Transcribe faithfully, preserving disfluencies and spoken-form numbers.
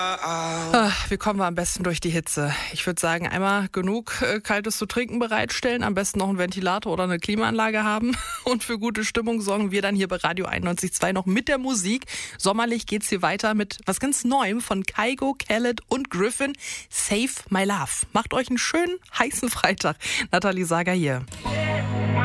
Ah, wie kommen wir am besten durch die Hitze? Ich würde sagen, einmal genug äh, Kaltes zu trinken bereitstellen, am besten noch einen Ventilator oder eine Klimaanlage haben und für gute Stimmung sorgen wir dann hier bei Radio einundneunzig Komma zwei noch mit der Musik. Sommerlich geht's hier weiter mit was ganz Neuem von Kygo, Khaled und Griffin. Save My Love. Macht euch einen schönen, heißen Freitag. Nathalie Sager hier.